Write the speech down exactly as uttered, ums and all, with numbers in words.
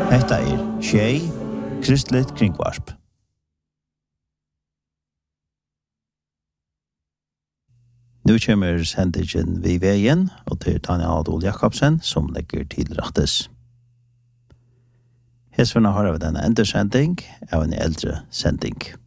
Hetta er Tjej, Kristligt Kringvarp. Nu kommer sendingen vi veien, og til Tanja Adol Jakobsen, som legger til rettes. Hesverna har vi denne endersending av en eldre sending.